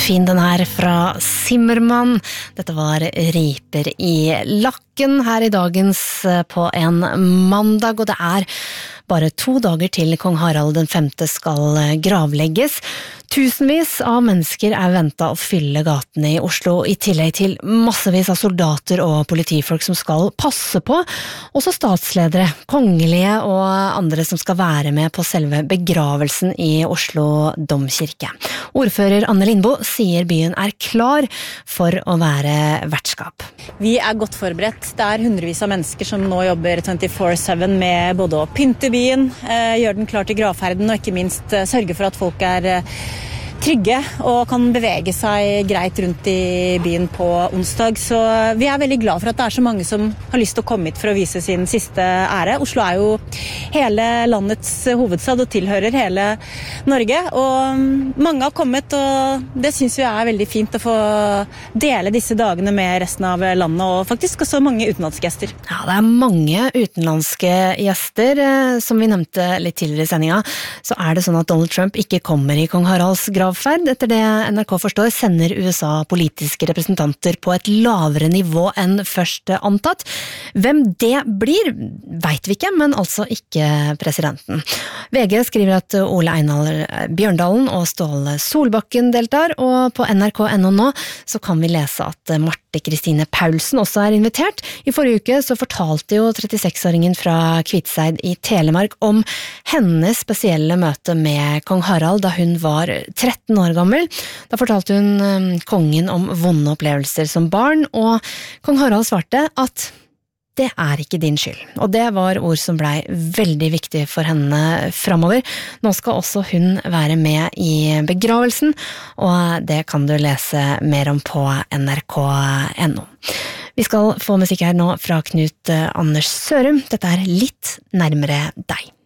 Fin den her fra Zimmermann. Dette var Riper i lakken her i dagens på en mandag, og det er bare 2 dager til kong Harald den 5. skal gravlegges. Tusenvis av mennesker er ventet å fylle gatene i Oslo, i tillegg til massevis av soldater og politifolk som skal passe på, også statsledere, kongelige og andre som skal være med på selve begravelsen i Oslo domkirke. Ordfører Anne Lindboe sier byen er klar for å være vertskap. Vi er godt forberedt. Det er hundrevis av mennesker som nå jobber 24/7 med både å pynte byen, gjøre den klar til gravferden og ikke minst sørge for at folk er trygge og kan bevege seg greit rundt i byen på onsdag. Så vi er veldig glad for at det er så mange som har lyst til å komme hit for å vise sin siste ære. Oslo er jo hele landets hovedstad og tilhører hele Norge. Og mange har kommet, og det synes vi er veldig fint å få dele disse dagene med resten av landet, og faktisk også mange utenlandske gjester. Ja, det er mange utenlandske gjester. Som vi nevnte litt tidligere i sendinga, så er det sånn at Donald Trump ikke kommer i kong Haralds gravferd. Etter det NRK forstår, sender USA politiske representanter på et lavere nivå enn først antatt. Hvem det blir, vet vi ikke, men altså ikke presidenten. VG skriver at Ole Einar Bjørndalen og Ståle Solbakken deltar, og på NRK.no nå så kan vi lese at Marte Kristine Paulsen også er invitert. I forrige uke så fortalte jo 36-åringen fra Kviteseid i Telemark om hennes spesielle møte med kong Harald da hun var 13 år gammel. Da fortalte hun kongen om vonde opplevelser som barn, og kong Harald svarte at det er ikke din skyld. Og det var ord som blei veldig viktig for henne fremover. Nå skal også hun være med i begravelsen, og det kan du lese mer om på nrk.no. Vi skal få musikk her nå fra Knut Anders Sørum. Dette er Litt nærmere deg.